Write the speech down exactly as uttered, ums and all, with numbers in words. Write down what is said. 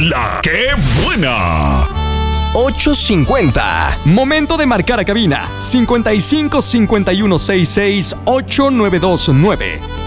¡La que buena! ocho cincuenta. Momento de marcar a cabina cincuenta y cinco cincuenta y uno sesenta y seis ocho nueve dos nueve.